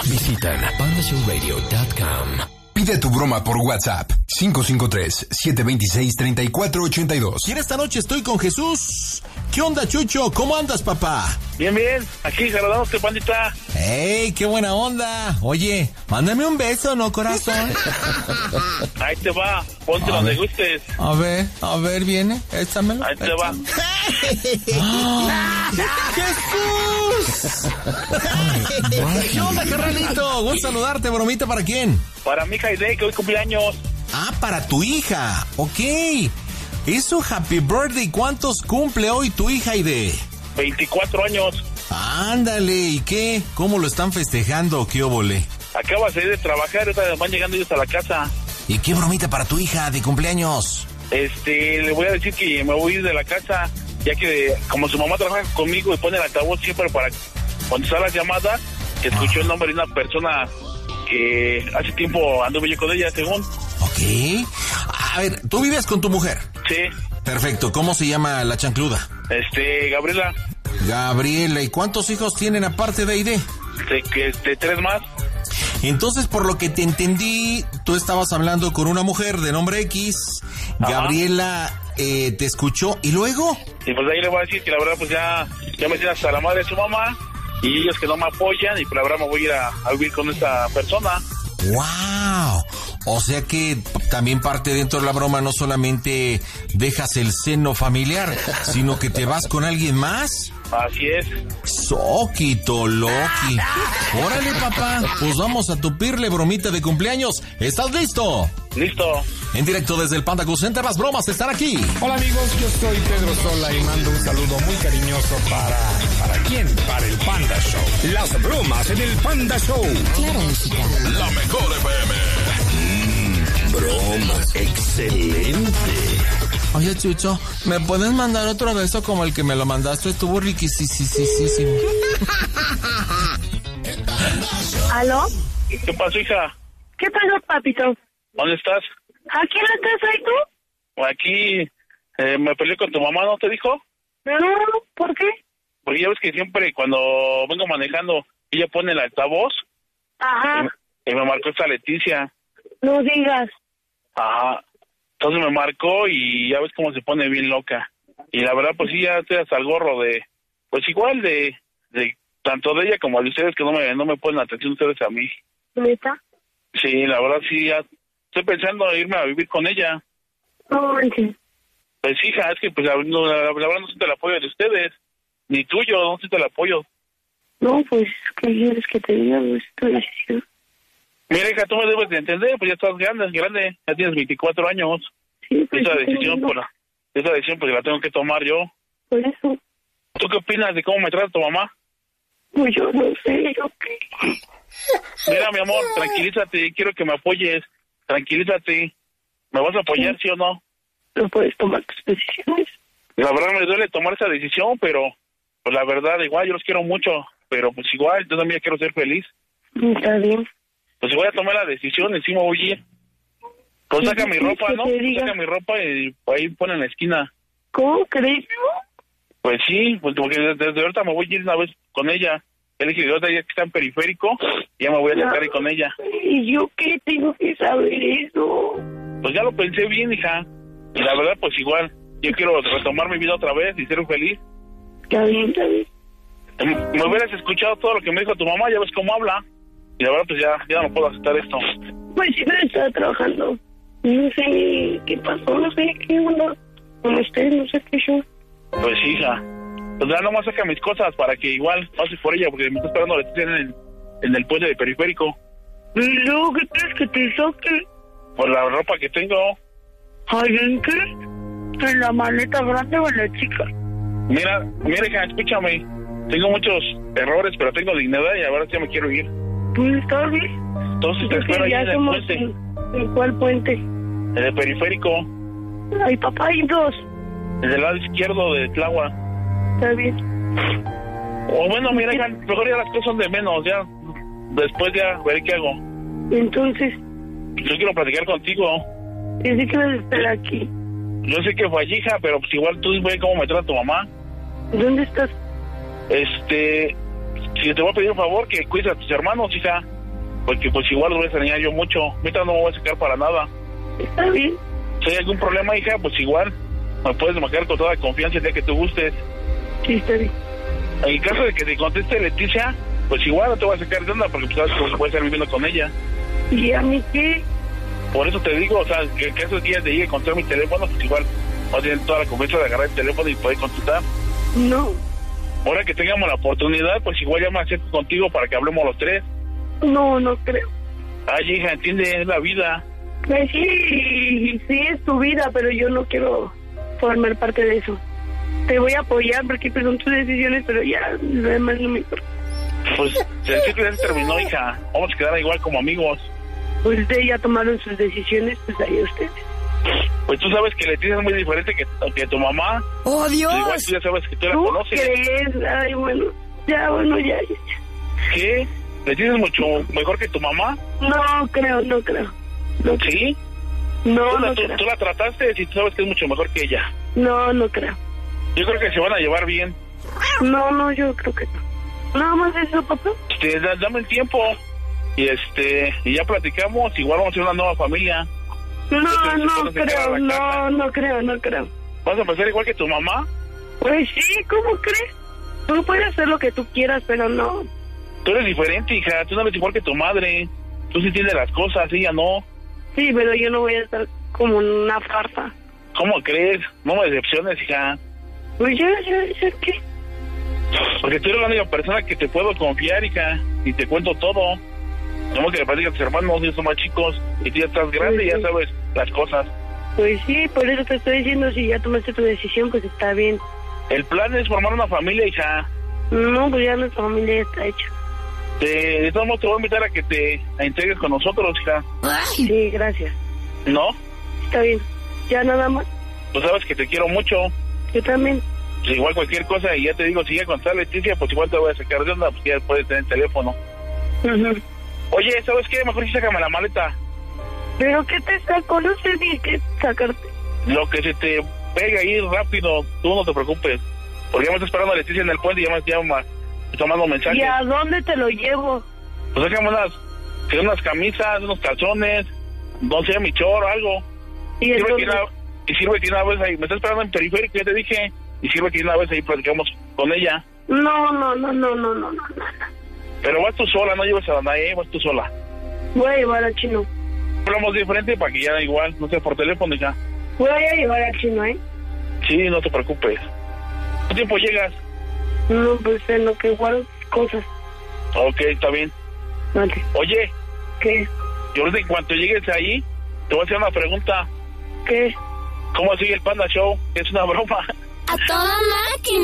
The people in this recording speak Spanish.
Visitan pandashowradio.com. Pide tu broma por WhatsApp 553-726-3482. Y en esta noche estoy con Jesús. ¿Qué onda, Chucho? ¿Cómo andas, papá? Bien, bien. Aquí saludándote, pandita. ¡Ey, qué buena onda! Oye, mándame un beso, ¿no, corazón? Ahí te va. Ponte donde gustes. A ver, viene. Échamelo. Ahí te va. ¡Jesús! ¿Qué onda, carnalito? Gusto saludarte. ¿Bromita para quién? Para mi hija Aide, que hoy cumpleaños. Ah, para tu hija. Ok. Eso, happy birthday. ¿Cuántos cumple hoy tu hija Aide? 24 años. Ándale, ¿y qué? ¿Cómo lo están festejando? ¿Qué óvole? Acaba de salir de trabajar, ahorita van llegando ellos a la casa. ¿Y qué bromita para tu hija de cumpleaños? Le voy a decir que me voy a ir de la casa, ya que como su mamá trabaja conmigo y pone el altavoz siempre para contestar las llamadas, que escuchó el nombre de una persona que hace tiempo anduve yo con ella, según. Ok. A ver, ¿tú vives con tu mujer? Sí. Perfecto. ¿Cómo se llama la chancluda? Gabriela. Gabriela. ¿Y cuántos hijos tienen aparte de Aide? 3 más. Entonces, por lo que te entendí, tú estabas hablando con una mujer de nombre X. Ajá. Gabriela te escuchó, ¿y luego? Y pues ahí le voy a decir que la verdad pues ya me tiene hasta la madre de su mamá, y ellos que no me apoyan, y pues la verdad me voy a ir a vivir con esta persona. ¡Wow! O sea que también parte dentro de la broma, no solamente dejas el seno familiar, sino que te vas con alguien más. Así es. Soquito, Loki. Órale, papá, pues vamos a tupirle bromita de cumpleaños. ¿Estás listo? Listo. En directo desde el Panda Cool Center, las bromas están aquí. Hola amigos, yo soy Pedro Sola y mando un saludo muy cariñoso ¿para quién? Para el Panda Show. Las bromas en el Panda Show. Claro, música. La mejor FM. Bromas, excelente. Oye, Chucho, ¿me puedes mandar otro beso como el que me lo mandaste? Estuvo riquísimo. ¿Aló? ¿Qué pasó, hija? ¿Qué pasó, papito? ¿Dónde estás? ¿Aquí en la casa y tú? Aquí me peleé con tu mamá, ¿no te dijo? No, ¿por qué? Porque ya ves que siempre cuando vengo manejando, ella pone el altavoz. Ajá. Y me marcó esta Leticia. No digas. Ajá. Entonces me marcó y ya ves cómo se pone bien loca. Y la verdad, pues sí, ya estoy hasta el gorro de... Pues igual de tanto de ella como de ustedes, que no me ponen atención ustedes a mí. ¿Neta? Sí, la verdad sí, ya estoy pensando en irme a vivir con ella. No, sí. Pues hija, es que pues la verdad no siento el apoyo de ustedes. Ni tuyo, no siento el apoyo. No, pues, ¿qué quieres que te diga? Pues tu decisión. Mira, hija, tú me debes de entender, pues ya estás grande, ya tienes 24 años. Sí, pues esa decisión pues la tengo que tomar yo. Por eso. ¿Tú qué opinas de cómo me trata tu mamá? Pues yo no sé, yo qué. Mira, mi amor, tranquilízate, quiero que me apoyes. Tranquilízate. ¿Me vas a apoyar, sí o no? No puedes tomar tus decisiones. La verdad me duele tomar esa decisión, pero pues la verdad, igual yo los quiero mucho, pero pues igual yo también quiero ser feliz. Está bien. Pues voy a tomar la decisión, encima voy a ir. Pues saca mi ropa, ¿no? Saca mi ropa y ahí pone en la esquina. ¿Cómo crees? Pues sí, pues porque desde ahorita me voy a ir una vez con ella. Él dije, ahorita ya que está en periférico, ya me voy a sacar ahí con ella. ¿Y yo qué tengo que saber eso? Pues ya lo pensé bien, hija. Y la verdad, pues igual, yo quiero retomar mi vida otra vez y ser feliz. Está bien, está bien. Me hubieras escuchado todo lo que me dijo tu mamá, ya ves cómo habla. Y la verdad, pues ya no puedo aceptar esto. Pues sí, pero estaba trabajando. No sé qué pasó, no sé qué onda con ustedes, no sé qué yo. Pues sí, hija. Pues ya nomás saca mis cosas para que igual pase por ella, porque me está esperando en el puente de periférico. ¿Y luego qué crees que te saque? Por la ropa que tengo. ¿Ay, en qué? ¿En la maleta grande o en la chica? Mira, hija, escúchame. Tengo muchos errores, pero tengo dignidad y ahora ya me quiero ir. Pues está bien. Entonces te espero ahí en el puente. ¿En cuál puente? En el periférico. Ay, papá, hay dos. En el lado izquierdo de Tláhuac. Está bien. O bueno, mira, hija, mejor ya las cosas son de menos, ya. Después ya veré qué hago. Entonces. Yo quiero platicar contigo. Dice que me espera aquí. Yo sé que fue hija, pero pues igual tú ve cómo me trata tu mamá. ¿Dónde estás? Si te voy a pedir un favor, que cuides a tus hermanos, hija. porque pues igual lo voy a extrañar yo mucho. Ahorita no me voy a sacar para nada. Está bien. Si hay algún problema, hija, pues igual me puedes marcar con toda confianza el día que tú gustes. Sí, está bien. En caso de que te conteste Leticia, pues igual no te voy a sacar de onda porque pues sabes que voy a estar viviendo con ella. ¿Y a mí qué? Por eso te digo, o sea, que en caso de que ella te llegue a encontrar mi teléfono, pues igual vas a tener toda la confianza de agarrar el teléfono y poder contestar. No. Ahora que tengamos la oportunidad, pues igual ya me acerco contigo para que hablemos los tres. No, no creo. Ay, hija, entiende, es la vida. Pues sí es tu vida, pero yo no quiero formar parte de eso. Te voy a apoyar porque pues, son tus decisiones, pero ya lo demás no me importa. Pues el ciclo ya se terminó, hija. Vamos a quedar igual como amigos. Pues ustedes ya tomaron sus decisiones, pues ahí ustedes. Pues tú sabes que Leticia es muy diferente que tu mamá. ¡Oh, Dios! Pues igual tú ya sabes que tú la ¿Tú conoces. crees? Ay, bueno, ya. ¿Qué? ¿Leticia es mucho mejor que tu mamá? No creo. ¿Sí? No, ¿Tú no creo. la trataste si tú sabes que es mucho mejor que ella? No creo. Yo creo que se van a llevar bien. No, yo creo que no. Nada más eso, papá. Dame el tiempo y ya platicamos. Igual vamos a ser una nueva familia. No creo. ¿Vas a pensar igual que tu mamá? Pues sí, ¿cómo crees? Tú puedes hacer lo que tú quieras, pero no. Tú eres diferente, hija. Tú no eres igual que tu madre. Tú sí entiendes las cosas, ella no. Sí, pero yo no voy a estar como una farsa. ¿Cómo crees? No me decepciones, hija. Pues ya, ¿qué? Porque tú eres la única persona que te puedo confiar, hija. Y te cuento todo. Tenemos que le platicar a tus hermanos, ellos son más chicos. Y tú ya estás grande y ya sabes las cosas. Pues sí, por eso te estoy diciendo, si ya tomaste tu decisión, pues está bien. El plan es formar una familia, hija. No, pues ya nuestra familia ya está hecha. De todos modos te voy a invitar a que te entregues con nosotros, hija. Sí, gracias. ¿No? Está bien. Ya nada más. Tú sabes que te quiero mucho. Yo también. Pues igual cualquier cosa, y ya te digo, si ya con Leticia, pues igual te voy a sacar de onda, pues ya puedes tener teléfono. Oye, ¿sabes qué? Mejor sí sácame la maleta. ¿Pero qué te saco? No sé ni qué sacarte. Lo que se te pega ahí rápido, tú no te preocupes. Porque ya me está esperando Leticia en el puente y ya me está mandando mensajes. ¿Y a dónde te lo llevo? Pues sácame unas camisas, unos calzones, no sé, mi chor o algo. ¿Y sirve que una vez ahí, me está esperando en periférico, ya te dije, y sirve que una vez ahí platicamos con ella. No. Pero vas tú sola, no lleves a Danae, vas tú sola. Voy a llevar al Chino. Hablamos diferente para que ya igual, no sea por teléfono ya. Voy a llevar al Chino, ¿eh? Sí, no te preocupes. ¿Cuánto tiempo llegas? No, pues en lo que guardo cosas. Ok, está bien. Vale. Oye. ¿Qué? Yo ahorita en cuanto llegues ahí, te voy a hacer una pregunta. ¿Qué? ¿Cómo sigue el Panda Show? Es una broma. A toda máquina.